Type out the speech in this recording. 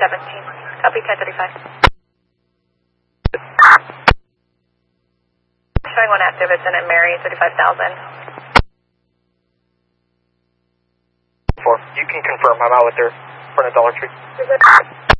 Copy 1035. Showing one active, it's in Mary, 35,000. 4. You can confirm. I'm out with her in front of Dollar Tree.